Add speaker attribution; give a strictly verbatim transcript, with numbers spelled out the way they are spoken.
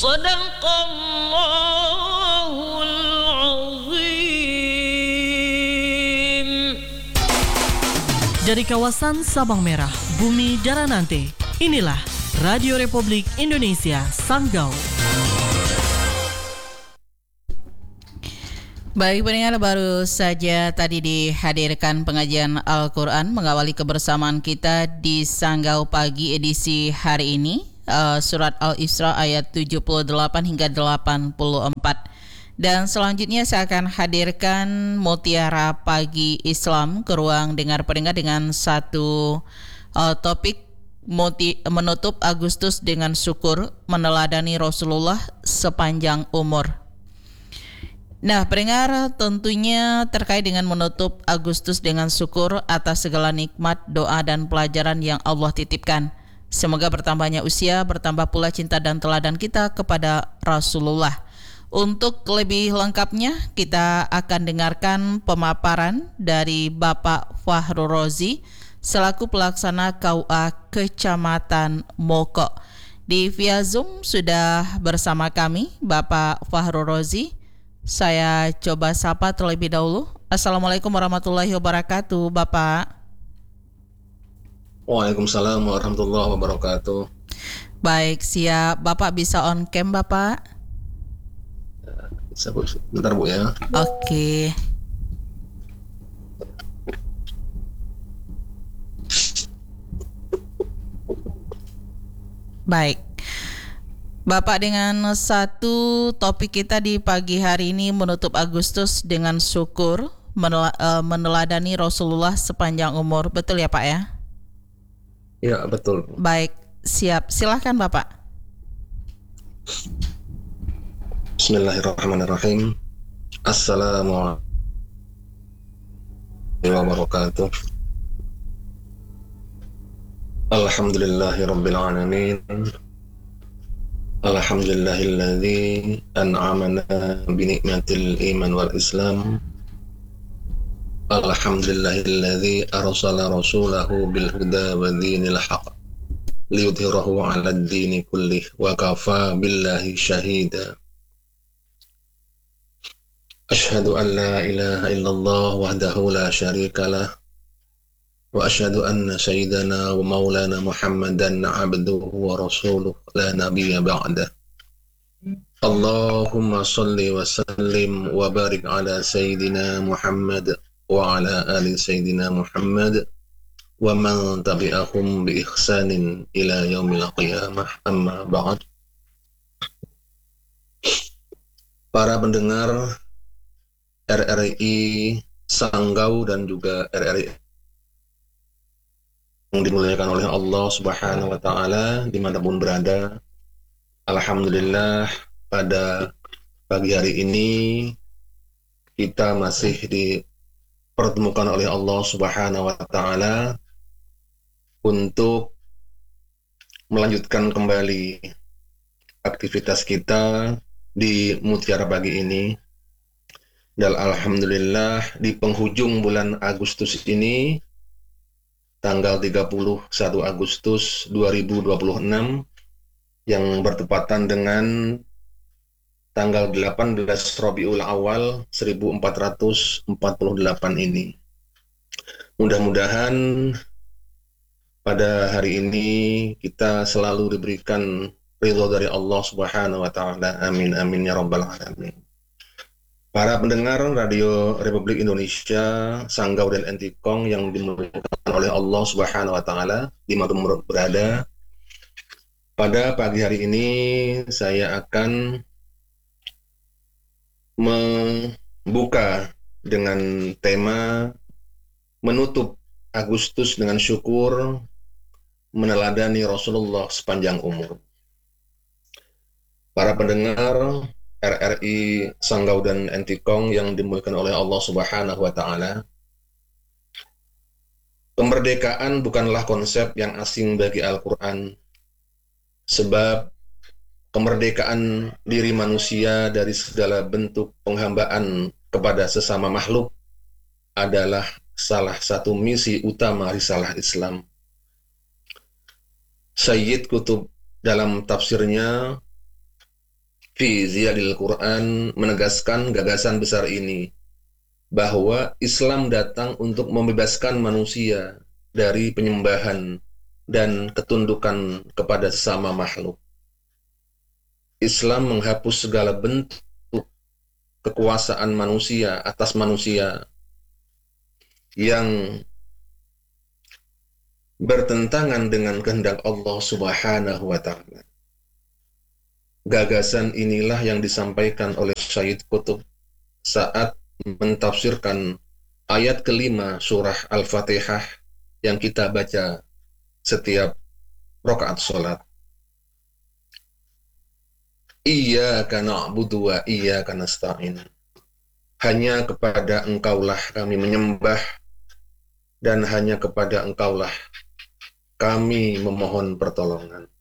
Speaker 1: Shadaqallahul Azim.
Speaker 2: Dari kawasan Sabang Merah, Bumi Daranante, inilah Radio Republik Indonesia Sanggau.
Speaker 3: Baik pendengar, baru saja tadi dihadirkan pengajian Al-Quran mengawali kebersamaan kita di Sanggau Pagi edisi hari ini, uh, surat Al-Isra ayat tujuh puluh delapan hingga delapan puluh empat. Dan selanjutnya saya akan hadirkan Mutiara Pagi Islam ke ruang dengar pendengar dengan satu uh, topik moti- menutup Agustus dengan syukur, meneladani Rasulullah sepanjang umur. Nah, pendengar, tentunya terkait dengan menutup Agustus dengan syukur atas segala nikmat, doa, dan pelajaran yang Allah titipkan. Semoga bertambahnya usia, bertambah pula cinta dan teladan kita kepada Rasulullah. Untuk lebih lengkapnya, kita akan dengarkan pemaparan dari Bapak Fahru Rozi selaku pelaksana K U A Kecamatan Moko. Di via Zoom sudah bersama kami Bapak Fahru Rozi. Saya coba sapa terlebih dahulu. Assalamualaikum warahmatullahi wabarakatuh, Bapak.
Speaker 4: Waalaikumsalam warahmatullahi wabarakatuh.
Speaker 3: Baik, siap. Bapak bisa on cam, Bapak?
Speaker 4: Bisa, Bu. Bentar, Bu, ya.
Speaker 3: Oke. Baik. Bapak, dengan satu topik kita di pagi hari ini menutup Agustus dengan syukur, menel- uh, meneladani Rasulullah sepanjang umur. Betul ya, Pak ya?
Speaker 4: Ya, betul.
Speaker 3: Baik, siap. Silahkan, Bapak.
Speaker 4: Bismillahirrahmanirrahim. Assalamualaikum warahmatullahi wabarakatuh. Alhamdulillahirabbil alamin. Alhamdulillahilladzi an'amana bi ni'matil iman wal islam. Alhamdulillahilladzi arsala rasulahu bil huda wa dinil haqq liyudhhirahu 'alad dini kullih wa kafa billahi syahida. Asyhadu an la ilaha illallah wahdahu la syarika lah wa asyhadu anna sayyidana wa maulana Muhammadan abduhu wa rasuluh la nabiyya ba'da. Allahumma salli wa sallim wa barik ala sayyidina Muhammad wa ala ali sayyidina Muhammad wa man tabi'ahum bi ihsanin ila yaumil qiyamah, amma ba'd. Para pendengar R R I Sanggau dan juga R R I yang dimuliakan oleh Allah Subhanahu wa Ta'ala dimanapun berada, alhamdulillah pada pagi hari ini kita masih dipertemukan oleh Allah Subhanahu wa Ta'ala untuk melanjutkan kembali aktivitas kita di Mutiara Pagi ini. Dan alhamdulillah di penghujung bulan Agustus ini, tanggal tiga puluh satu Agustus dua ribu dua puluh enam yang bertepatan dengan tanggal delapan belas Rabiul Awal seribu empat ratus empat puluh delapan ini. Mudah-mudahan pada hari ini kita selalu diberikan ridho dari Allah Subhanahu wa Ta'ala. Amin amin ya rabbal alamin. Para pendengar Radio Republik Indonesia Sanggau dan Entikong yang dimuliakan oleh Allah Subhanahu wa Ta'ala dimanapun berada, pada pagi hari ini saya akan membuka dengan tema menutup Agustus dengan syukur, meneladani Rasulullah sepanjang umur. Para pendengar R R I Sanggau dan Entikong yang dimuliakan oleh Allah Subhanahu wa Ta'ala, kemerdekaan bukanlah konsep yang asing bagi Al-Quran, sebab kemerdekaan diri manusia dari segala bentuk penghambaan kepada sesama makhluk adalah salah satu misi utama risalah Islam. Sayyid Qutb dalam tafsirnya fi ziyadil Quran menegaskan gagasan besar ini, bahwa Islam datang untuk membebaskan manusia dari penyembahan dan ketundukan kepada sesama makhluk. Islam menghapus segala bentuk kekuasaan manusia atas manusia yang bertentangan dengan kehendak Allah Subhanahu wa Ta'ala. Gagasan inilah yang disampaikan oleh Syed Qutb saat mentafsirkan ayat kelima surah Al-Fatihah yang kita baca setiap rakaat sholat. Iyyaka na'budu wa iyyaka nasta'in. Hanya kepada Engkaulah kami menyembah dan hanya kepada Engkaulah kami memohon pertolongan.